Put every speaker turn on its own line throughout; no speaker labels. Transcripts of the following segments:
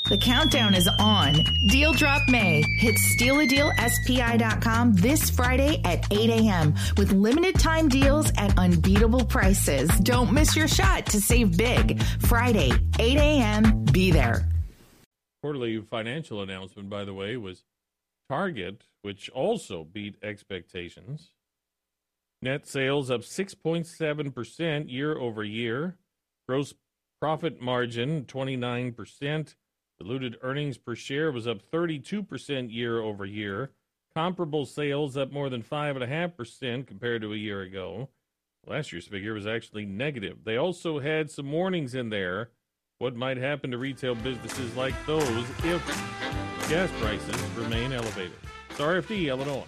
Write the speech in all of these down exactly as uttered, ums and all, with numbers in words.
The countdown is on. Deal Drop May hits steal a deal S P I dot com this Friday at eight a.m. with limited time deals at unbeatable prices. Don't miss your shot to save big. Friday, eight a.m. Be there.
Quarterly financial announcement, by the way, was Target, which also beat expectations. Net sales up six point seven percent year over year. Gross profit margin twenty-nine percent. Diluted earnings per share was up thirty-two percent year over year. Comparable sales up more than five point five percent compared to a year ago. Last year's figure was actually negative. They also had some warnings in there. What might happen to retail businesses like those if gas prices remain elevated? It's R F D, Illinois.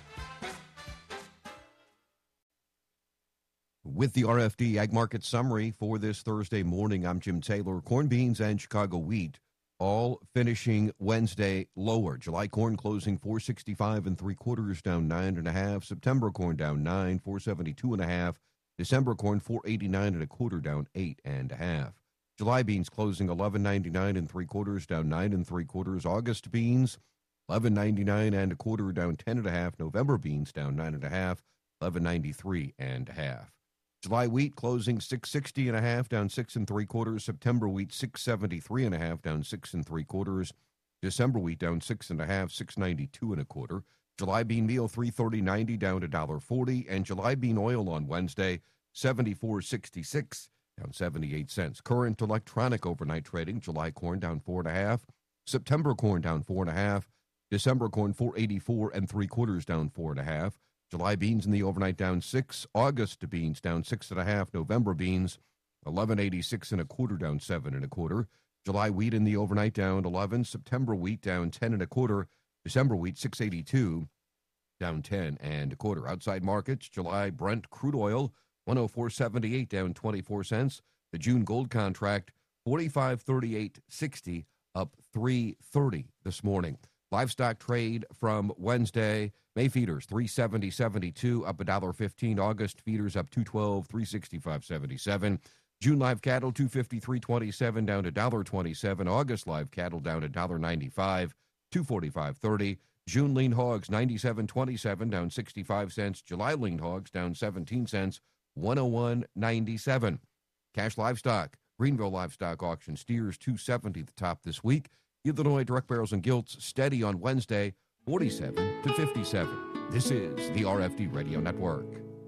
With the R F D Ag Market Summary for this Thursday morning, I'm Jim Taylor. Corn, beans, and Chicago wheat all finishing Wednesday lower. July corn closing four sixty-five and three quarters, down nine and a half. September corn down nine, four seventy-two and a half. December corn four eighty-nine and a quarter, down eight and a half. July beans closing eleven ninety-nine and three quarters, down nine and three quarters. August beans eleven ninety-nine and a quarter, down ten and a half. November beans down nine and a half, eleven ninety-three and a half. July wheat closing six sixty and a half, down six and three quarters. September wheat six seventy-three and a half, down six and three quarters. December wheat down six and a half, six ninety-two and a quarter. July bean meal three thirty ninety, down to one dollar forty, and July bean oil on Wednesday seventy-four sixty-six, down seventy-eight cents. Current electronic overnight trading: July corn down four and a half, September corn down four and a half, December corn four eighty-four and three quarters, down four and a half. July beans in the overnight down six. August beans down six and a half. November beans eleven eighty-six and a quarter, down seven and a quarter. July wheat in the overnight down eleven. September wheat down ten and a quarter. December wheat six eighty-two, down ten and a quarter. Outside markets: July Brent crude oil one oh four seventy-eight, down twenty-four cents. The June gold contract forty-five thirty-eight sixty, up three thirty this morning. Livestock trade from Wednesday: May feeders three seventy seventy-two, up one dollar fifteen. August feeders up two twelve, three sixty-five seventy-seven. June live cattle two fifty-three twenty-seven, down to one dollar twenty-seven. August live cattle down to one dollar ninety-five, two forty-five thirty. June lean hogs ninety-seven twenty-seven, down sixty-five cents. July lean hogs down seventeen cents, one oh one ninety-seven. Cash livestock: Greenville livestock auction steers two seventy the top this week. Illinois direct barrels and gilts steady on Wednesday, forty-seven to fifty-seven. This is the R F D Radio Network.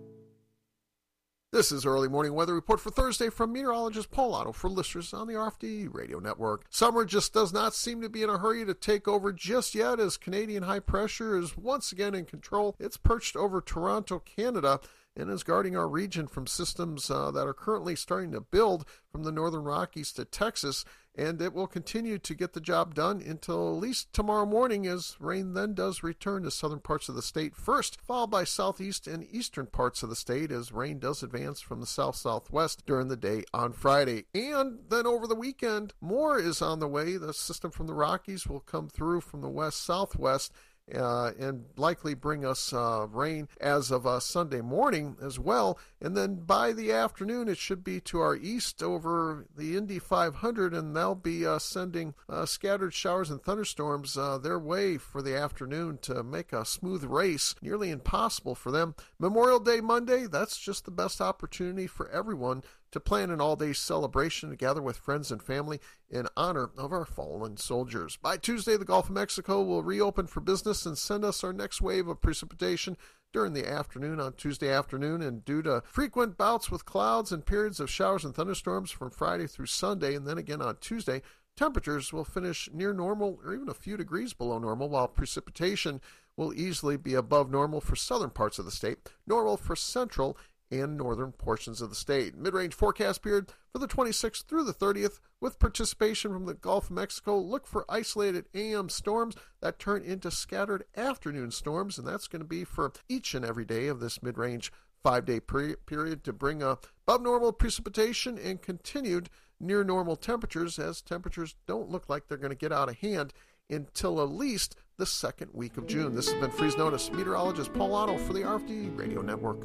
This is early morning weather report for Thursday from meteorologist Paul Otto for listeners on the R F D Radio Network. Summer just does not seem to be in a hurry to take over just yet, as Canadian high pressure is once again in control. It's perched over Toronto, Canada, and is guarding our region from systems uh, that are currently starting to build from the northern Rockies to Texas, and it will continue to get the job done until at least tomorrow morning, as rain then does return to southern parts of the state first, followed by southeast and eastern parts of the state as rain does advance from the south-southwest during the day on Friday. And then over the weekend, more is on the way. The system from the Rockies will come through from the west-southwest, Uh, and likely bring us uh, rain as of uh, Sunday morning as well. And then by the afternoon, it should be to our east over the Indy five hundred, and they'll be uh, sending uh, scattered showers and thunderstorms uh, their way for the afternoon to make a smooth race nearly impossible for them. Memorial Day Monday, that's just the best opportunity for everyone to plan an all-day celebration to gather with friends and family in honor of our fallen soldiers. By Tuesday, the Gulf of Mexico will reopen for business and send us our next wave of precipitation during the afternoon on Tuesday afternoon, and due to frequent bouts with clouds and periods of showers and thunderstorms from Friday through Sunday, and then again on Tuesday, temperatures will finish near normal or even a few degrees below normal, while precipitation will easily be above normal for southern parts of the state, normal for central and northern portions of the state. Mid-range forecast period for the twenty-sixth through the thirtieth, with participation from the Gulf of Mexico. Look for isolated A M storms that turn into scattered afternoon storms, and that's going to be for each and every day of this mid-range five-day period to bring uh, above normal precipitation and continued near normal temperatures, as temperatures don't look like they're going to get out of hand until at least the second week of June. This has been Freeze Notice. Meteorologist Paul Otto for the R F D Radio Network.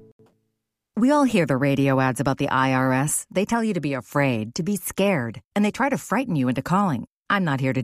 We all hear the radio ads about the I R S. They tell you to be afraid, to be scared, and they try to frighten you into calling. I'm not here to